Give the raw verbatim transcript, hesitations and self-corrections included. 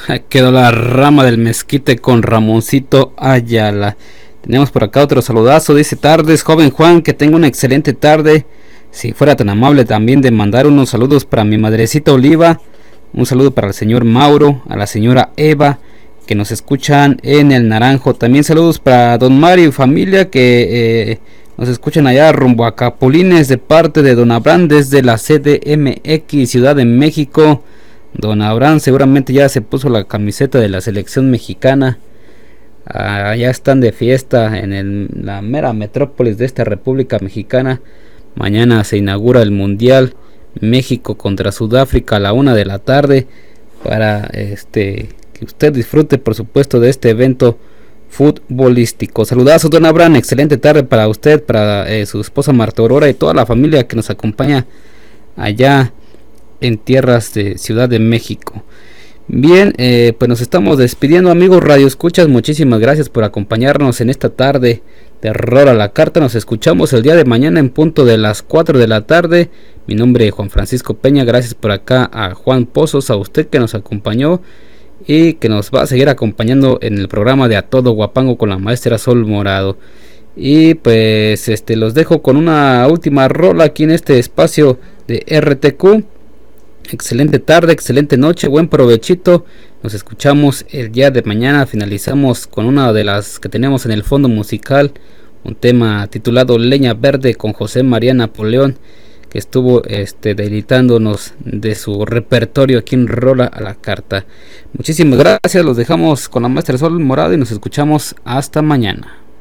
Quedó la rama del mezquite con Ramoncito Ayala. Tenemos por acá otro saludazo. Dice: tardes, joven Juan, que tenga una excelente tarde. Si fuera tan amable también de mandar unos saludos para mi madrecita Oliva. Un saludo para el señor Mauro, a la señora Eva, que nos escuchan en el Naranjo. También saludos para don Mario y familia, que eh, nos escuchan allá rumbo a Capulines, de parte de don Abraham desde la C D M X, Ciudad de México. Don Abraham seguramente ya se puso la camiseta de la selección mexicana. Ah, ya están de fiesta en el, la mera metrópolis de esta República Mexicana. Mañana se inaugura el Mundial México contra Sudáfrica a la una de la tarde. Para este que usted disfrute, por supuesto, de este evento futbolístico. Saludazos, don Abraham. Excelente tarde para usted, para eh, su esposa Marta Aurora y toda la familia que nos acompaña allá en tierras de Ciudad de México. Bien, eh, pues nos estamos despidiendo, amigos Radio Escuchas. Muchísimas gracias por acompañarnos en esta tarde de Error a la Carta. Nos escuchamos el día de mañana en punto de las cuatro de la tarde. Mi nombre es Juan Francisco Peña. Gracias por acá a Juan Pozos, a usted que nos acompañó y que nos va a seguir acompañando en el programa de A Todo Guapango con la maestra Sol Morado. Y pues este los dejo con una última rola aquí en este espacio de R T Q. Excelente tarde, excelente noche, buen provechito. Nos escuchamos el día de mañana. Finalizamos con una de las que tenemos en el fondo musical, un tema titulado Leña Verde con José María Napoleón, que estuvo este, deleitándonos de su repertorio aquí en Rola a la Carta. Muchísimas gracias, los dejamos con la maestra Sol Morado y nos escuchamos hasta mañana.